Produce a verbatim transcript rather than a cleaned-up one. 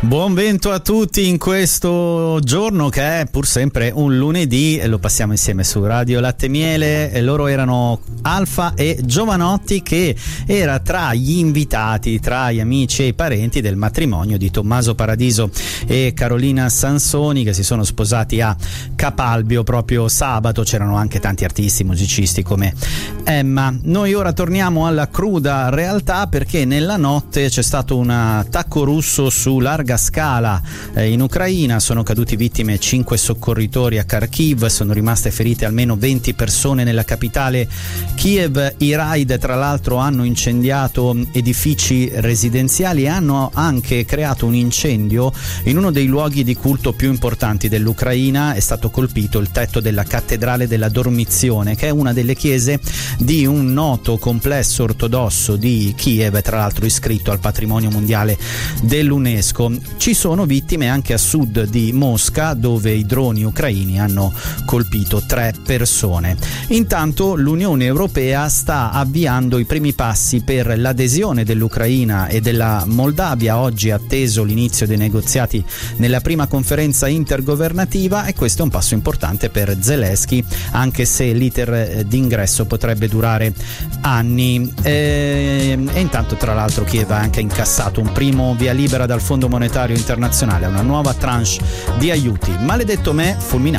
Buon vento a tutti in questo giorno che è pur sempre un lunedì e lo passiamo insieme su Radio Latte Miele. E loro erano Alfa e Giovanotti, che era tra gli invitati, tra gli amici e i parenti del matrimonio di Tommaso Paradiso e Carolina Sansoni, che si sono sposati a Capalbio proprio sabato. C'erano anche tanti artisti, musicisti come Emma. Noi ora torniamo alla cruda realtà, perché nella notte c'è stato un attacco russo su larga scala eh, in Ucraina. Sono caduti vittime cinque soccorritori a Kharkiv, sono rimaste ferite almeno venti persone nella capitale Kiev. I raid tra l'altro hanno incendiato edifici residenziali e hanno anche creato un incendio in uno dei luoghi di culto più importanti dell'Ucraina. È stato colpito il tetto della cattedrale della Dormizione, che è una delle chiese di un noto complesso ortodosso di Kiev, tra l'altro iscritto al patrimonio mondiale dell'UNESCO. Ci sono vittime anche a sud di Mosca, dove i droni ucraini hanno colpito tre persone. Intanto l'Unione Europea sta avviando i primi passi per l'adesione dell'Ucraina e della Moldavia. Oggi è atteso l'inizio dei negoziati nella prima conferenza intergovernativa e questo è un passo importante per Zelensky, anche se l'iter d'ingresso potrebbe durare anni. E, e intanto tra l'altro Kiev ha anche incassato un primo via libera dal Fondo Monetario Internazionale a una nuova tranche di aiuti. Maledetto me, fulminante.